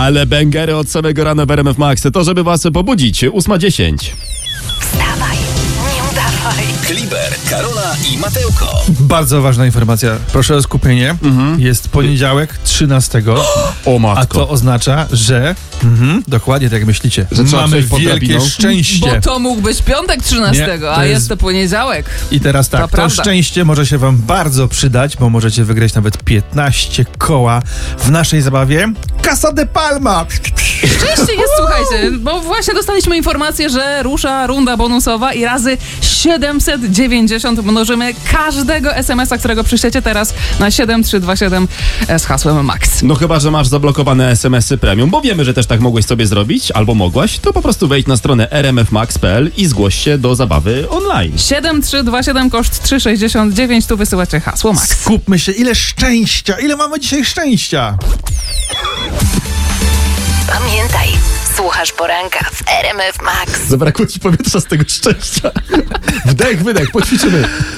Ale bęgery od samego rana w RMF Max. To, żeby was pobudzić. 8:10. Wstawaj, nie udawaj. Kliber, Karola i Mateuko. Bardzo ważna informacja. Proszę o skupienie. Jest poniedziałek 13. O matko. A to oznacza, że dokładnie tak jak myślicie. Że trzeba mamy przejść pod wielkie drabiną? szczęście. Bo to mógł być piątek 13, Nie, to a jest- jest to poniedziałek. I teraz tak, To to prawda. szczęście może się wam bardzo przydać, bo możecie wygrać nawet 15 koła w naszej zabawie Casa de Palma. Szczęście jest, słuchajcie, bo właśnie dostaliśmy informację, że rusza runda bonusowa i razy 790 mnożymy każdego SMS-a, którego przyślecie teraz na 7327 z hasłem MAX. No chyba, że masz zablokowane SMS-y premium, bo wiemy, że też tak mogłeś sobie zrobić, albo mogłaś, to po prostu wejdź na stronę rmfmax.pl i zgłoś się do zabawy online. 7327 koszt 3,69, tu wysyłacie hasło MAX. Skupmy się, ile szczęścia, ile mamy dzisiaj szczęścia. Pamiętaj, słuchasz poranka w RMF Max. Zabrakło ci powietrza z tego szczęścia. Wdech, wydech, poćwiczymy.